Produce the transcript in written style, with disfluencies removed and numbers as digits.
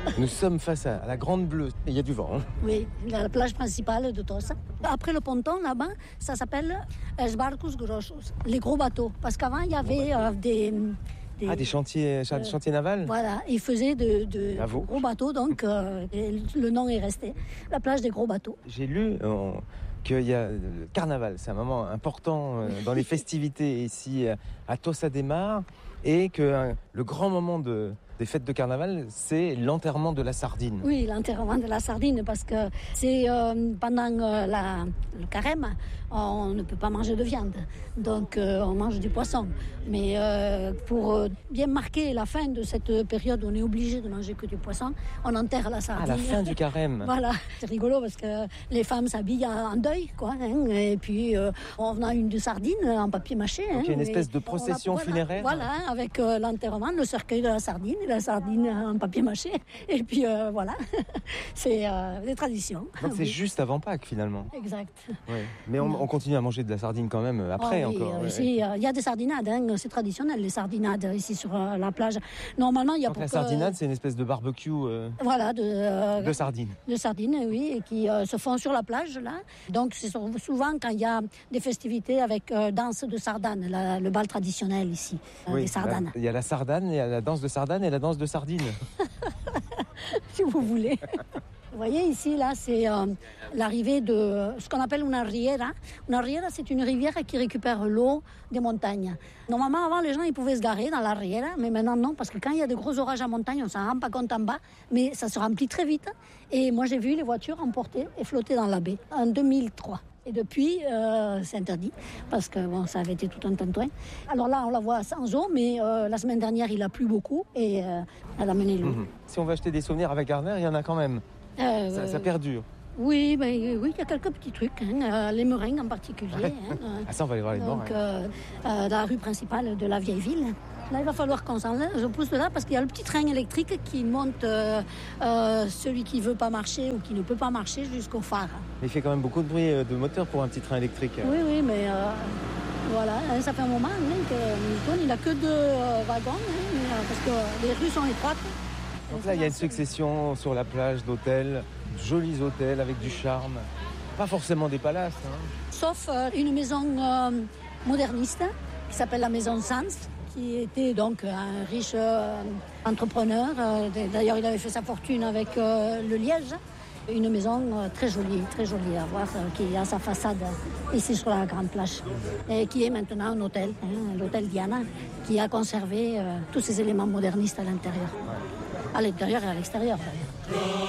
Nous sommes face à la Grande Bleue. Il y a du vent. Hein. Oui, la plage principale de Tossa. Après le ponton, là-bas, ça s'appelle Els Barcos Grossos, les gros bateaux. Parce qu'avant, il y avait des chantiers navals. Voilà, ils faisaient de gros bateaux, donc le nom est resté. La plage des gros bateaux. J'ai lu qu'il y a le carnaval, c'est un moment important dans les festivités ici à Tossa de Mar, et que le grand moment des fêtes de carnaval, c'est l'enterrement de la sardine. Oui, l'enterrement de la sardine, parce que c'est pendant le carême, on ne peut pas manger de viande, donc on mange du poisson. Mais pour bien marquer la fin de cette période où on est obligé de manger que du poisson, on enterre la sardine. À la fin du carême. Voilà, c'est rigolo parce que les femmes s'habillent en deuil, quoi, hein, et puis on a une de sardine en papier mâché. Donc il y a une espèce de procession funéraire. Voilà, avec l'enterrement, le cercueil de la sardine, la sardine en papier mâché, et puis voilà, c'est des traditions. Donc c'est juste avant Pâques finalement. Exact. Ouais. Mais on continue à manger de la sardine quand même après encore. Oui, il y a des sardinades, hein, c'est traditionnel les sardinades ici sur la plage. Normalement, il y a donc la sardinade, c'est une espèce de barbecue voilà, de sardines. De sardines, oui, et qui se font sur la plage là. Donc c'est souvent quand il y a des festivités avec danse de sardane, le bal traditionnel ici, des sardanes. Il y a la sardane, il y a la danse de sardane et la danse de sardine. Si vous voulez. Vous voyez ici, là, c'est l'arrivée de ce qu'on appelle una riera. Una riera, c'est une rivière qui récupère l'eau des montagnes. Normalement, avant, les gens ils pouvaient se garer dans la riera, mais maintenant, non, parce que quand il y a de gros orages en montagne, on ne s'en rend pas compte en bas, mais ça se remplit très vite. Et moi, j'ai vu les voitures emporter et flotter dans la baie en 2003. Et depuis, c'est interdit, parce que bon, ça avait été tout un tintouin. Alors là, on la voit sans eau, mais la semaine dernière, il a plu beaucoup et elle a mené l'eau. Si on veut acheter des souvenirs avec Garner, il y en a quand même. Ça perdure. Oui, il y a quelques petits trucs, hein, les meringues en particulier. Ça, on va aller voir les meringues. Donc, la rue principale de la vieille ville. Là, il va falloir qu'on s'en lève. Je pousse de là parce qu'il y a le petit train électrique qui monte celui qui ne veut pas marcher ou qui ne peut pas marcher jusqu'au phare. Il fait quand même beaucoup de bruit de moteur pour un petit train électrique. Oui, mais voilà, ça fait un moment qu'il tourne. Il n'a que 2 wagons, parce que les rues sont étroites. Donc là, il y a une succession sur la plage d'hôtels, jolis hôtels avec du charme. Pas forcément des palaces. Hein. Sauf une maison moderniste qui s'appelle la maison Sanz, qui était donc un riche entrepreneur. D'ailleurs, il avait fait sa fortune avec le liège. Une maison très jolie à voir, qui a sa façade ici sur la grande plage. Et qui est maintenant un hôtel, l'hôtel Diana, qui a conservé tous ces éléments modernistes à l'intérieur. À l'intérieur et à l'extérieur, d'ailleurs.